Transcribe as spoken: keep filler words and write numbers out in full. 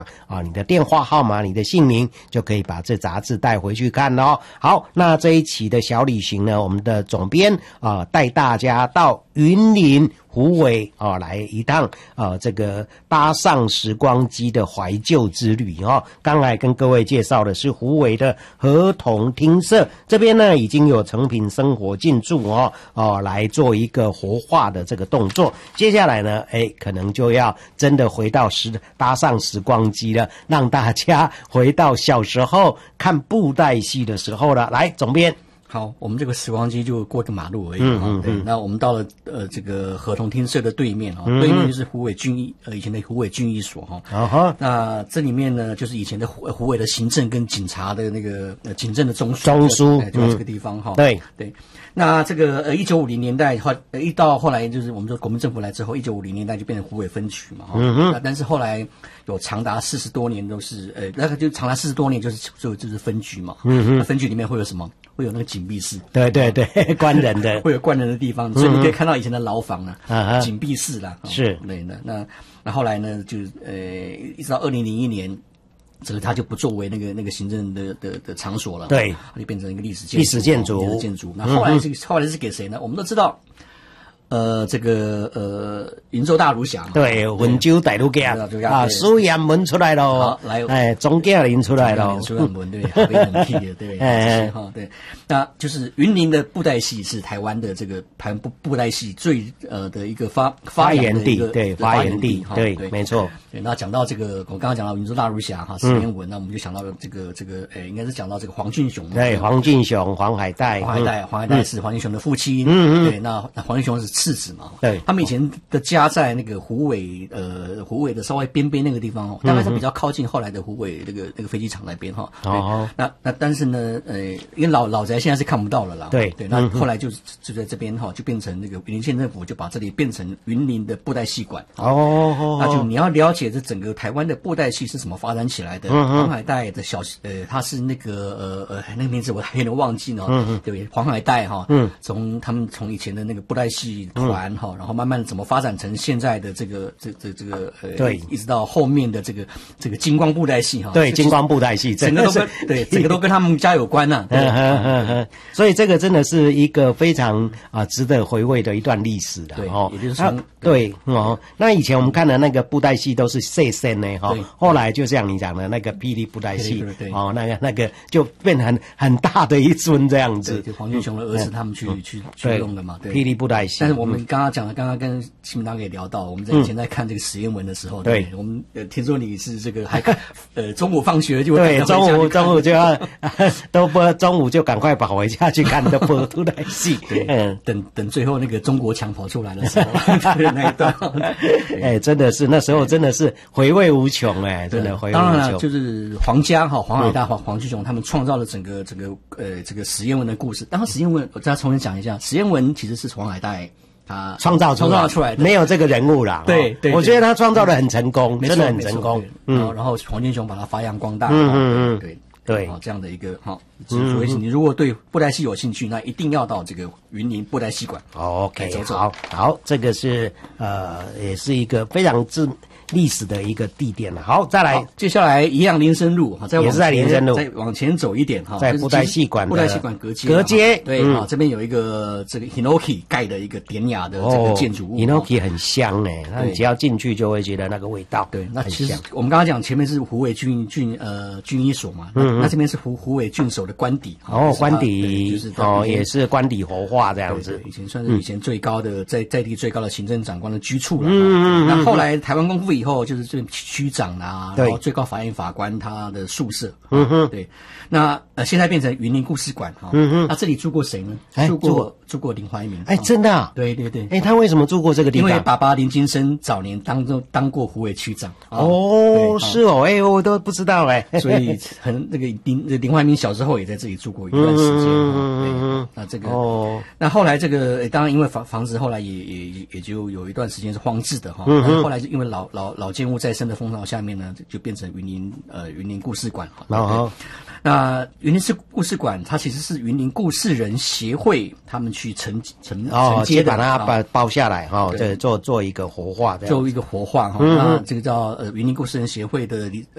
啊，你的电话号码、你的姓名，就可以把这杂志带回去看咯。好，那这一期的小旅行呢，我们的总编啊带大家到云林虎尾啊来一趟啊这个搭上时光机的怀旧之旅哦。刚才跟各位介绍的是虎尾的合同厅舍，这边呢已经有诚品生活进驻哦哦来做一个活化的这个动作。接下来呢，哎，可能就要真的回到时搭上时光机了，让大家回到小时候看布袋戏的时候了。来，总编。 好，我们这个时光机就过个马路而已。 嗯嗯对，那我们到了呃这个合同厅舍的对面啊、嗯，对面就是虎尾郡役呃以前的虎尾郡役所哈。啊哈。那这里面呢，就是以前的虎虎尾的行政跟警察的那个呃警政的中枢。 中枢就在这个地方哈、 嗯。对对。那这个呃一九五零年代后呃一到后来就是我们说国民政府来之后，一九五零年代就变成虎尾分局嘛哈。嗯哼。那但是后来有长达四十多年都是呃那个就长达四十多年就是就就是分局嘛。嗯哼。分局里面会有什么？会有那个紧闭室， 对对对，关人的， 会有关人的地方，所以你可以看到以前的牢房啊， 嗯、 紧闭室啦， 是， 对的。那那后来呢，就呃，一直到二零零一年，这个它就不作为那个那个行政的的的场所了， 对， 它就变成一个历史建筑历史建筑， 历史建筑。那后来是、嗯、后来是给谁呢？我们都知道。呃，这个呃，云州大儒侠嘛， 对，温州大儒家啊，苏彦文出来喽， 好来， 哎，钟嘉林出来喽， 苏彦文对，还被冷气的对，哎哈对，那就是云林的布袋戏是台湾的这个台布布袋戏最呃的一个发发源地， 对， 发源地，对，没错。 对，那讲到这个，我刚刚讲到云州大儒侠哈，史彦文，那我们就想到了这个这个，诶，应该是讲到这个黄俊雄， 对，黄俊雄，黄海岱， 黄海岱，黄海岱是黄俊雄的父亲，嗯嗯，对，那黄俊雄是次子嘛， 对。 他们以前的家在那个虎尾，呃，虎尾的稍微边边那个地方哦，大概是比较靠近后来的虎尾那个那个飞机场那边哈。哦。那那但是呢，呃，因为老老宅现在是看不到了啦。 对对。那后来就就在这边哈，就变成那个云林县政府就把这里变成云林的布袋戏馆。哦。那就你要了解这整个台湾的布袋戏是怎么发展起来的。嗯。黄海岱的小呃，他是那个呃呃那个名字我还有点忘记呢。嗯对。黄海岱哈。嗯。从他们从以前的那个布袋戏团哈，然后。慢慢怎么发展成现在的这个这这这个呃， 对， 一直到后面的这个这个金光布袋戏哈， 对，金光布袋戏， 整个都跟对，整个都跟他们家有关呐、啊。 嗯哼哼哼，所以这个真的是一个非常啊、呃、值得回味的一段历史的哦。 也就是从对哦，那以前我们看的那个布袋戏都是细身的哈，后来就像你讲的那个霹雳布袋戏，哦，那个那个就变成很很大的一尊这样子， 就黄俊雄的儿子他们去、嗯、去去用的嘛，对， 霹雳布袋戏。 但是我们刚刚讲的。刚刚跟新民党也聊到，我们在以前在看这个史艳文的时候，对，我们呃听说你是这个还呃中午放学就对，中午中午就要都不中午就赶快跑回家去看的布袋戏， 对，嗯，等等最后那个中国强跑出来的时候，那一段， 哎，真的是那时候真的是回味无穷哎，真的回味无穷。 当然了，就是黄家哈黄海岱黄黄俊雄他们创造了整个整个呃这个史艳文的故事。当然史艳文我再重新讲一下，史艳文其实是黄海岱。他创造创造出来的， 没有这个人物啦。 对对， 我觉得他创造的很成功，真的很成功。 嗯，然后黄俊雄把它发扬光大。 嗯嗯嗯， 对对， 好这样的一个哈，所以你如果对布袋戏有兴趣，那一定要到这个云林布袋戏馆。 OK， 走走。 好，好，这个是呃，也是一个非常知。历史的一个地点了。好，再来， 接下来一样林森路哈， 也是在林森路， 再往前走一点哈， 在布袋戏馆， 布袋戏馆隔街， 隔街对啊，这边有一个这个 Hinoki 盖的一个典雅的这个建筑物 ，Hinoki 很香哎，那你只要进去就会觉得那个味道， 对，那其实我们刚刚讲前面是虎尾郡郡呃郡医所嘛，那这边是虎虎尾郡守的官邸， 哦，官邸就是哦，也是官邸活化这样子， 以前算是以前最高的在在地最高的行政长官的居处了，嗯嗯，那后来台湾光复以后就是这。区长啊，然后最高法院法官他的宿舍，嗯哼，对，那呃现在变成云林故事馆哈，嗯哼，那这里住过谁呢？住过住过林怀民， 哎，真的啊， 对对对， 哎，他为什么住过这个地方？ 因为爸爸林金生早年当中当过虎尾区长， 哦，是哦，哎，我都不知道哎， 所以很那个林林怀民小时候也在这里住过一段时间，嗯嗯嗯，那这个哦，那后来这个当然因为房房子后来也也也就有一段时间是荒置的哈，嗯，后来因为老老老建物再生的风潮下面呢，就变成云林呃云林故事馆哈。哦，那云林市故事馆它其实是云林故事人协会他们去承承承接的， 把它把包下来哈，这做做一个活化， 做一个活化哈。那这个叫呃云林故事人协会的